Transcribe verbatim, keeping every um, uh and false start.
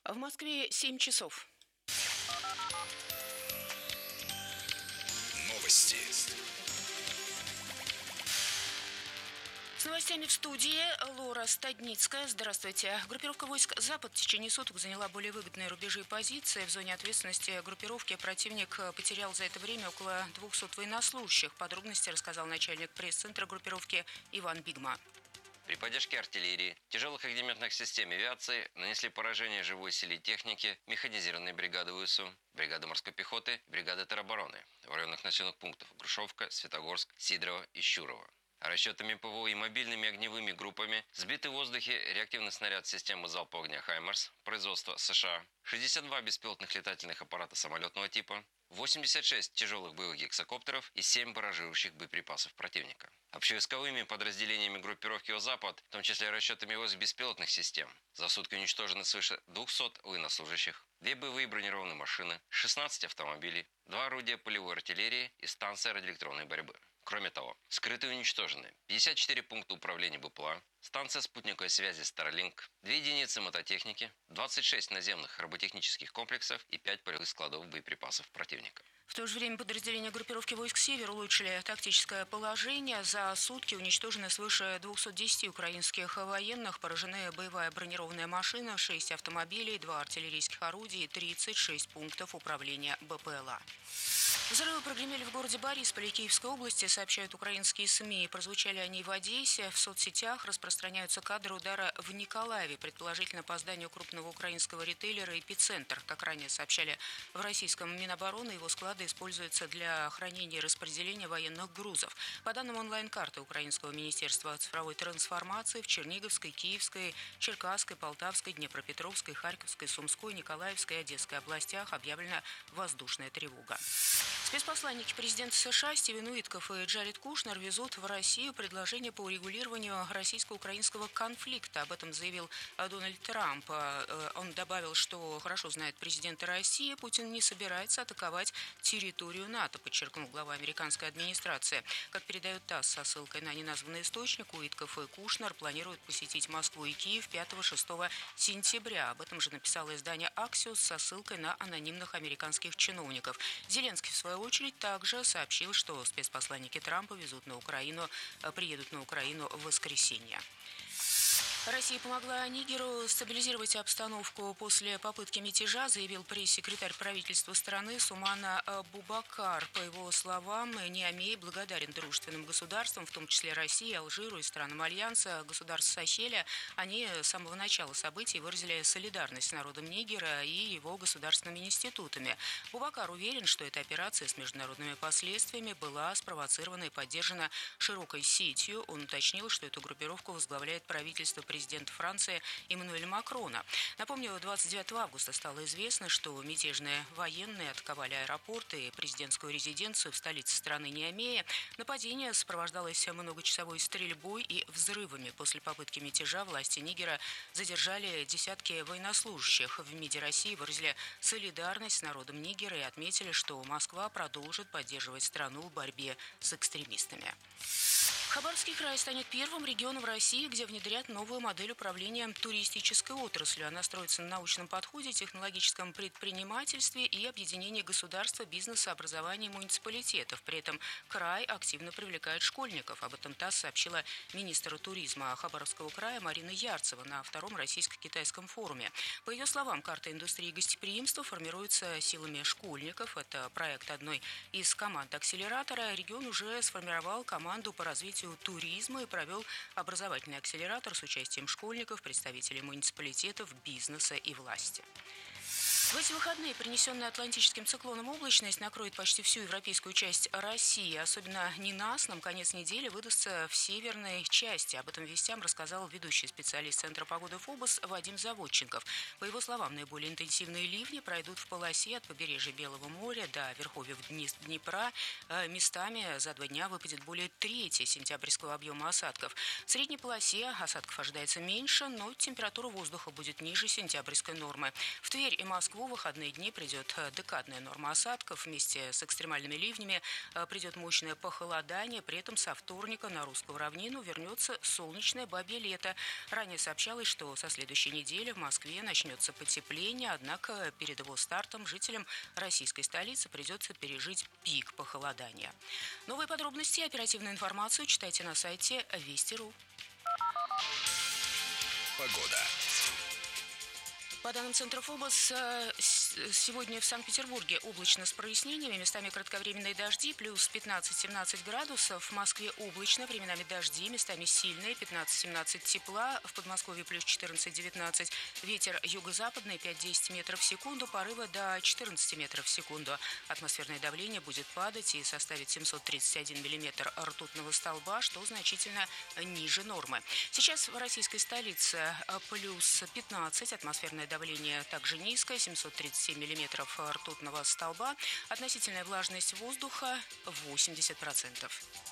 В Москве семь часов. Новости. С новостями в студии Лора Стадницкая. Здравствуйте. Группировка войск «Запад» в течение суток заняла более выгодные рубежи и позиции. В зоне ответственности группировки противник потерял за это время около двухсот военнослужащих. Подробности рассказал начальник пресс-центра группировки Иван Бигма. При поддержке артиллерии, тяжелых огнеметных систем и авиации нанесли поражение живой силе и технике механизированной бригады ВСУ, бригады морской пехоты и бригады теробороны в районах населенных пунктов Грушевка, Светогорск, Сидорово и Щурово. Расчетами ПВО и мобильными огневыми группами сбиты в воздухе реактивный снаряд системы залпового огня «Хаймарс» производства США, шестьдесят два беспилотных летательных аппарата самолетного типа, восемьдесят шесть тяжелых боевых гексакоптеров и семь баражирующих боеприпасов противника. Общевойсковыми подразделениями группировки «Запад», в том числе расчетами войск беспилотных систем, за сутки уничтожено свыше двухсот военнослужащих, две боевые бронированные машины, шестнадцать автомобилей, два орудия полевой артиллерии и станция радиоэлектронной борьбы. Кроме того, скрыты и уничтожены пятьдесят четыре пункта управления БПЛА, станция спутниковой связи Starlink, две единицы мототехники, двадцать шесть наземных роботехнических комплексов и пять полевых складов боеприпасов противника. В то же время подразделения группировки войск «Север» улучшили тактическое положение. За сутки уничтожены свыше двухсот десяти украинских военных, поражены боевая бронированная машина, шесть автомобилей, два артиллерийских орудия и тридцать шесть пунктов управления БПЛА. Взрывы прогремели в городе Борисполе Киевской области, сообщают украинские СМИ. Прозвучали они в Одессе. В соцсетях распространяются кадры удара в Николаеве, предположительно по зданию крупного украинского ритейлера «Эпицентр». Как ранее сообщали в российском Минобороны, его склады используются для хранения и распределения военных грузов. По данным онлайн-карты Украинского министерства цифровой трансформации, в Черниговской, Киевской, Черкасской, Полтавской, Днепропетровской, Харьковской, Сумской, Николаевской и Одесской областях объявлена воздушная тревога. Спецпосланники президента США Стивен Уитков и Джаред Кушнер везут в Россию предложение по урегулированию российско-украинского конфликта. Об этом заявил Дональд Трамп. Он добавил, что хорошо знает президента России, Путин не собирается атаковать территорию НАТО, подчеркнул глава американской администрации. Как передает ТАСС со ссылкой на неназванный источник, Уитков и Кушнер планируют посетить Москву и Киев пятого-шестого сентября. Об этом же написало издание «Аксиос» со ссылкой на анонимных американских чиновников. Зеленский, в свою очередь, также сообщил, что спецпосланники Трампа везут на Украину, приедут на Украину в воскресенье. Россия помогла Нигеру стабилизировать обстановку после попытки мятежа, заявил пресс-секретарь правительства страны Сумана Бубакар. По его словам, Ниамей благодарен дружественным государствам, в том числе России, Алжиру и странам Альянса, государств Сахеля. Они с самого начала событий выразили солидарность с народом Нигера и его государственными институтами. Бубакар уверен, что эта операция с международными последствиями была спровоцирована и поддержана широкой сетью. Он уточнил, что эту группировку возглавляет правительство президента Франции Эммануэля Макрона. Напомню, двадцать девятого августа стало известно, что мятежные военные атаковали аэропорты и президентскую резиденцию в столице страны Ниамея. Нападение сопровождалось многочасовой стрельбой и взрывами. После попытки мятежа власти Нигера задержали десятки военнослужащих. В МИДе России выразили солидарность с народом Нигера и отметили, что Москва продолжит поддерживать страну в борьбе с экстремистами. Хабаровский край станет первым регионом в России, где внедрят новую модель управления туристической отраслью. Она строится на научном подходе, технологическом предпринимательстве и объединении государства, бизнеса, образования и муниципалитетов. При этом край активно привлекает школьников. Об этом ТАСС сообщила министр туризма Хабаровского края Марина Ярцева на втором российско-китайском форуме. По ее словам, карта индустрии гостеприимства формируется силами школьников. Это проект одной из команд акселератора. Регион уже сформировал команду по развитию туризма и провел образовательный акселератор с участием школьников, представителей муниципалитетов, бизнеса и власти. В эти выходные принесенная атлантическим циклоном облачность накроет почти всю европейскую часть России. Особенно ненастным конец недели выдастся в северной части. Об этом вестям рассказал ведущий специалист Центра погоды ФОБОС Вадим Заводченков. По его словам, наиболее интенсивные ливни пройдут в полосе от побережья Белого моря до верховьев Днепра. Местами за два дня выпадет более трети сентябрьского объема осадков. В средней полосе осадков ожидается меньше, но температура воздуха будет ниже сентябрьской нормы. В Тверь и Москву всего в выходные дни придет декадная норма осадков. Вместе с экстремальными ливнями придет мощное похолодание. При этом со вторника на русскую равнину вернется солнечное бабье лето. Ранее сообщалось, что со следующей недели в Москве начнется потепление. Однако перед его стартом жителям российской столицы придется пережить пик похолодания. Новые подробности и оперативную информацию читайте на сайте Вести точка ру. Погода. По данным Центра ФОБОС, сегодня в Санкт-Петербурге облачно с прояснениями, местами кратковременные дожди, плюс пятнадцать-семнадцать градусов. В Москве облачно, временами дожди, местами сильные, пятнадцать-семнадцать тепла. В Подмосковье плюс четырнадцать-девятнадцать. Ветер юго-западный, пять-десять метров в секунду, порывы до четырнадцати метров в секунду. Атмосферное давление будет падать и составит семьсот тридцать один миллиметр ртутного столба, что значительно ниже нормы. Сейчас в российской столице плюс пятнадцать, атмосферное давление также низкое, семьсот тридцать семь миллиметров ртутного столба. Относительная влажность воздуха восемьдесят процентов.